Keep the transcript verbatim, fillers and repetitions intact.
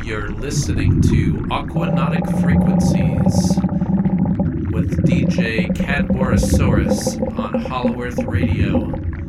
You're listening to Aquanautic Frequencies with D J Cadborosaurus on Hollow Earth Radio.